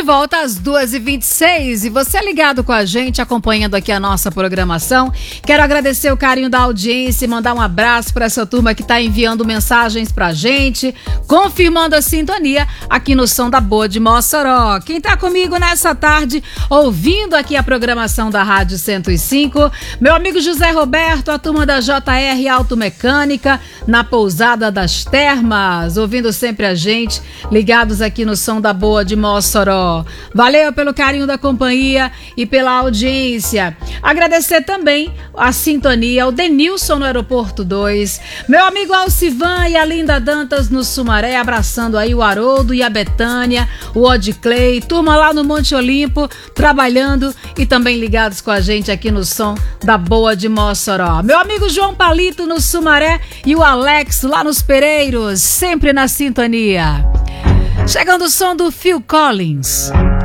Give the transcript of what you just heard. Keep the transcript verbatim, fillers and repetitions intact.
volta às duas e vinte e seis e você é ligado com a gente, acompanhando aqui a nossa programação. Quero agradecer o carinho da audiência e mandar um abraço para essa turma que está enviando mensagens pra gente, confirmando a sintonia aqui no Som da Boa de Mossoró. Quem tá comigo nessa tarde, ouvindo aqui a programação da Rádio cento e cinco, meu amigo José Roberto, a turma da J R Automecânica, na Pousada das Termas, ouvindo sempre a gente, ligados aqui no Som da Boa de Mossoró. Valeu pelo carinho da companhia e pela audiência. Agradecer também a sintonia, o Denilson no Aeroporto dois, meu amigo Alcivan e a Linda Dantas no Sumaré, abraçando aí o Haroldo e a Betânia, o Odiclei, turma lá no Monte Olimpo, trabalhando e também ligados com a gente aqui no Som da Boa de Mossoró. Meu amigo João Palito no Sumaré e o Alex lá nos Pereiros, sempre na sintonia. Chegando o som do Phil Collins.